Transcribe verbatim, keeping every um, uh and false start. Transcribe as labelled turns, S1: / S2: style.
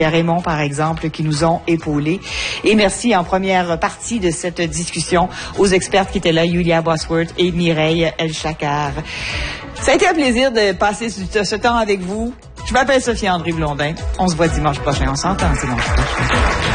S1: Raymond, par exemple, qui nous ont épaulés. Et merci en première partie de cette discussion aux expertes qui étaient là, Yulia Bosworth et Mireille Elchacar. Ça a été un plaisir de passer ce, ce temps avec vous. Je m'appelle Sophie-André Blondin. On se voit dimanche prochain. On s'entend dimanche prochain.